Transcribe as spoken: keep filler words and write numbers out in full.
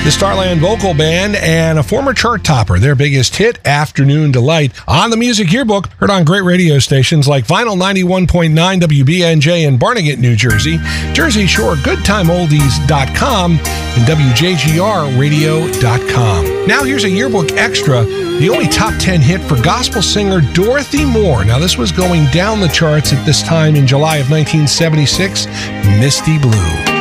The Starland Vocal Band and a former chart topper, their biggest hit, Afternoon Delight, on the Music Yearbook, heard on great radio stations like Vinyl ninety-one point nine W B N J in Barnegat, New Jersey, Jersey Shore good time oldies dot com, and W J G R radio dot com. Now here's a yearbook extra, the only top ten hit for gospel singer Dorothy Moore. Now this was going down the charts at this time in July of nineteen seventy-six, Misty Blue.